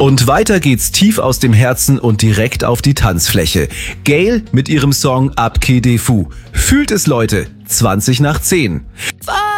Und weiter geht's tief aus dem Herzen und direkt auf die Tanzfläche. Gayle mit ihrem Song Ab Quai des Fous. Fühlt es, Leute, 20 nach 10.